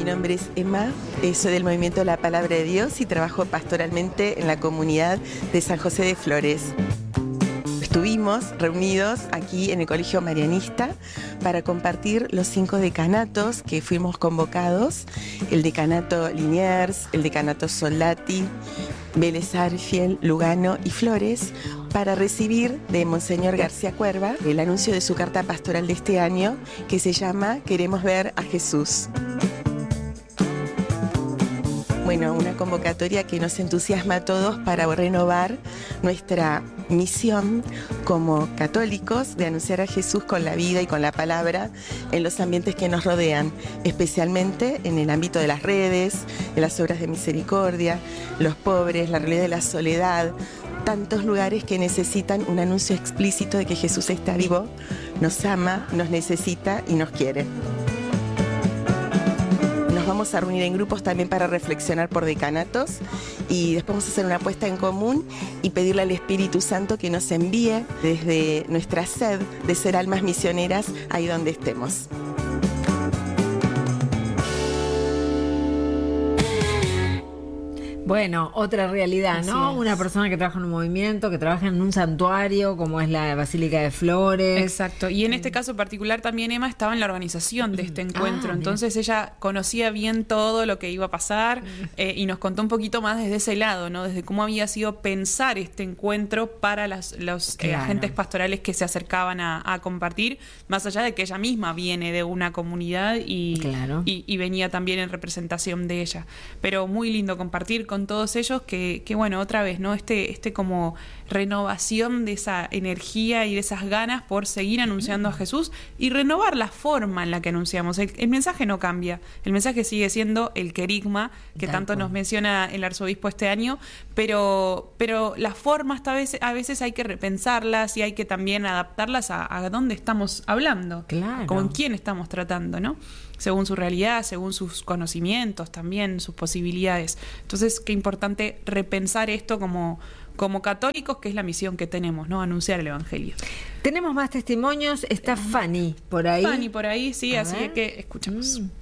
nombre es Emma, soy del Movimiento La Palabra de Dios y trabajo pastoralmente en la comunidad de San José de Flores. Estuvimos reunidos aquí en el Colegio Marianista para compartir los 5 decanatos que fuimos convocados: el decanato Liniers, el decanato Soldati, Vélez Arfiel, Lugano y Flores, para recibir de Monseñor García Cuerva el anuncio de su carta pastoral de este año, que se llama Queremos ver a Jesús. Bueno, una convocatoria que nos entusiasma a todos para renovar nuestra misión como católicos de anunciar a Jesús con la vida y con la palabra en los ambientes que nos rodean, especialmente en el ámbito de las redes, de las obras de misericordia, los pobres, la realidad de la soledad, tantos lugares que necesitan un anuncio explícito de que Jesús está vivo, nos ama, nos necesita y nos quiere. Nos vamos a reunir en grupos también para reflexionar por decanatos y después vamos a hacer una apuesta en común y pedirle al Espíritu Santo que nos envíe desde nuestra sed de ser almas misioneras ahí donde estemos. Bueno, otra realidad, ¿no? Una persona que trabaja en un movimiento, que trabaja en un santuario como es la Basílica de Flores. Exacto, y en este caso particular también Emma estaba en la organización de este encuentro, entonces ella conocía bien todo lo que iba a pasar y nos contó un poquito más desde ese lado, ¿no? Desde cómo había sido pensar este encuentro para los agentes pastorales que se acercaban a compartir, más allá de que ella misma viene de una comunidad y venía también en representación de ella. Pero muy lindo compartir con todos ellos que bueno, otra vez, ¿no? Este como renovación de esa energía y de esas ganas por seguir anunciando a Jesús y renovar la forma en la que anunciamos. El mensaje no cambia, el mensaje sigue siendo el querigma que tanto nos menciona el arzobispo este año, pero las formas a veces hay que repensarlas y hay que también adaptarlas a dónde estamos hablando, con quién estamos tratando, ¿no? Según su realidad, según sus conocimientos también, sus posibilidades. Entonces, qué importante repensar esto como católicos, que es la misión que tenemos, ¿no? Anunciar el Evangelio. Tenemos más testimonios, está Fanny por ahí. Fanny por ahí, sí, así que escuchamos.